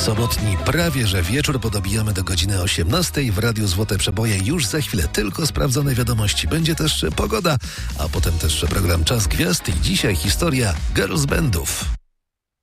sobotni prawie że wieczór, bo dobijamy do godziny 18 w Radiu Złote Przeboje. Już za chwilę tylko sprawdzone wiadomości. Będzie też pogoda, a potem też program Czas Gwiazd i dzisiaj historia girls bandów.